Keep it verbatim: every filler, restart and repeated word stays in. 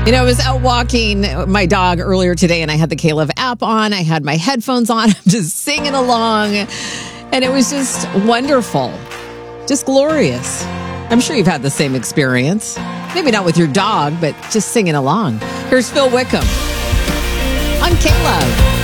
You know, I was out walking my dog earlier today and I had the K-Love app on. I had my headphones on. I'm just singing along. And it was just wonderful. Just glorious. I'm sure you've had the same experience. Maybe not with your dog, but just singing along. Here's Phil Wickham on K-Love.